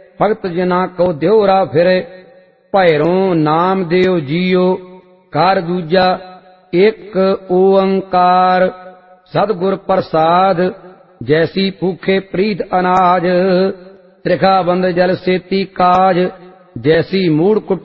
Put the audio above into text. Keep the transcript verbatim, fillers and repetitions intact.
भगत जना को द्योरा फिरे। भैरों नाम देव जियो कार दूजा एक ओंकार। सतगुर प्रसाद जैसी भूखे प्रीत अनाज। त्रिखा बंद जल सेती काज जैसी मूड़ कुट